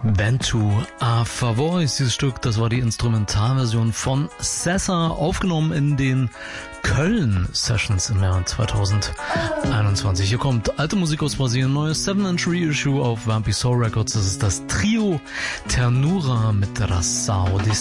Vento a favor ist dieses Stück, das war die Instrumentalversion von Sessa, aufgenommen in den Köln-Sessions im Jahr 2021. Hier kommt alte Musik aus Brasilien, neues 7-inch Reissue auf Vampy Soul Records. Das ist das Trio Ternura mit Raçao de